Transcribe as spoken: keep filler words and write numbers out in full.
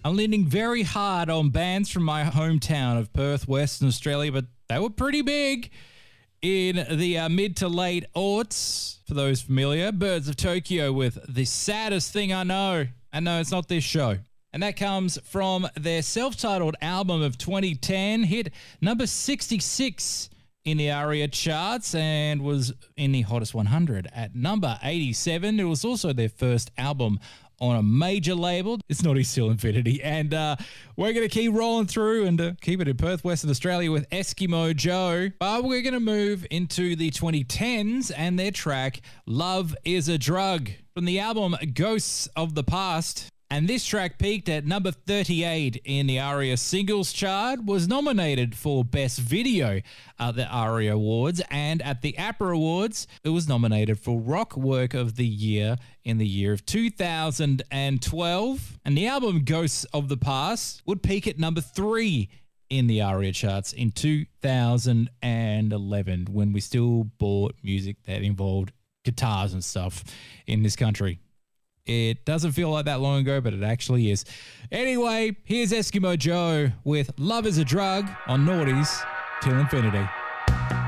I'm leaning very hard on bands from my hometown of Perth, Western Australia, but they were pretty big in the uh, mid to late aughts. For those familiar, Birds of Tokyo with The Saddest Thing I Know. And no, it's not this show. And that comes from their self-titled album of twenty ten, hit number sixty-six in the ARIA charts and was in the Hottest one hundred at number eighty-seven. It was also their first album on a major label. It's not Still Infinity. And uh, we're going to keep rolling through and uh, keep it in Perth, Western Australia with Eskimo Joe. But we're going to move into the twenty tens and their track, Love is a Drug, from the album Ghosts of the Past. And this track peaked at number thirty-eight in the ARIA Singles Chart, was nominated for Best Video at the ARIA Awards, and at the APRA Awards, it was nominated for Rock Work of the Year in the year of two thousand twelve. And the album Ghosts of the Past would peak at number three in the ARIA charts in two thousand eleven, when we still bought music that involved guitars and stuff in this country. It doesn't feel like that long ago, but it actually is. Anyway, here's Eskimo Joe with Love is a Drug on Naughties Till Infinity.